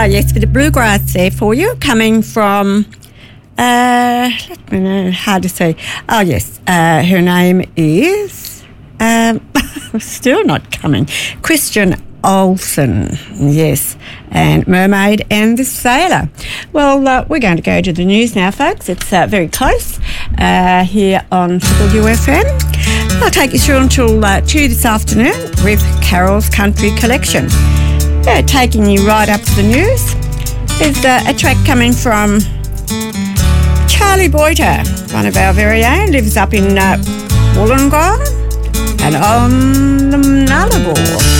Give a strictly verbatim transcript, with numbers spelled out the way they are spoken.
Ah, yes, bit of bluegrass there for you, coming from, uh, let me know, hard to see. Oh, yes, uh, her name is, um, still not coming, Christian Olsen, yes, and Mermaid and the Sailor. Well, uh, we're going to go to the news now, folks. It's uh, very close uh, here on Triple U F M. I'll take you through until uh, two this afternoon with Carol's Country Collection. Yeah, taking you right up to the news. There's uh, a track coming from Charlie Boyter, one of our very own, lives up in uh, Wollongong and on the Nullarbor.